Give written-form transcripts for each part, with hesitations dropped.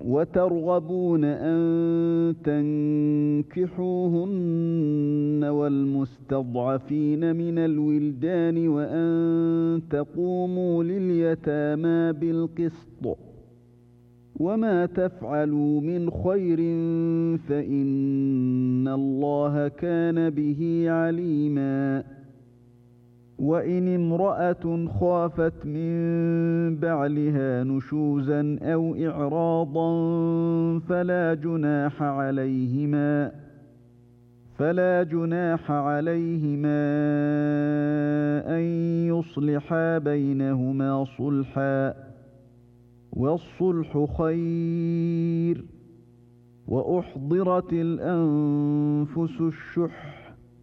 وترغبون أن تنكحوهن والمستضعفين من الولدان وأن تقوموا لليتامى بالقسط وما تفعلوا من خير فإن الله كان به عليما وإن امرأة خافت من بعلها نشوزا أو إعراضا فلا جناح عليهما أن يصلحا بينهما صلحا والصلح خير وأحضرت الأنفس الشح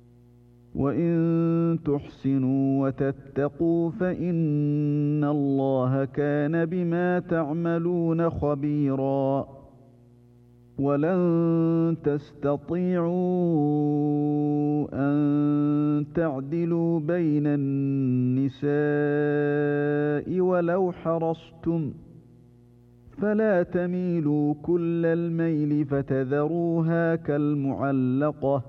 وإن تحسنوا وتتقوا فإن الله كان بما تعملون خبيرا ولن تستطيعوا أن تعدلوا بين النساء ولو حرصتم فلا تميلوا كل الميل فتذروها كالمعلقة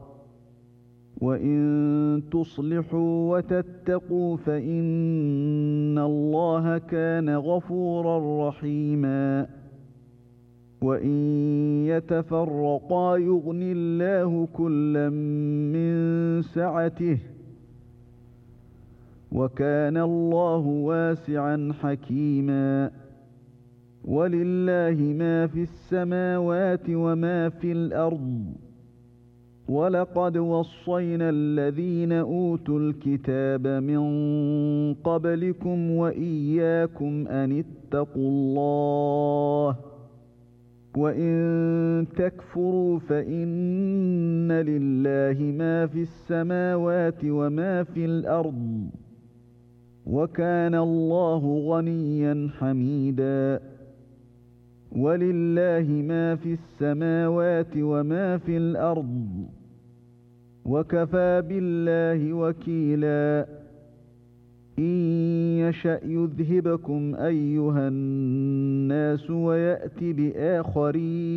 وإن تصلحوا وتتقوا فإن الله كان غفورا رحيما وإن يتفرقا يغن الله كلا من سعته وكان الله واسعا حكيما ولله ما في السماوات وما في الأرض ولقد وصينا الذين أوتوا الكتاب من قبلكم وإياكم أن اتقوا الله وإن تكفروا فإن لله ما في السماوات وما في الأرض وكان الله غنيا حميدا ولله ما في السماوات وما في الأرض وكفى بالله وكيلا إن يشأ يذهبكم أيها الناس ويأت بآخرين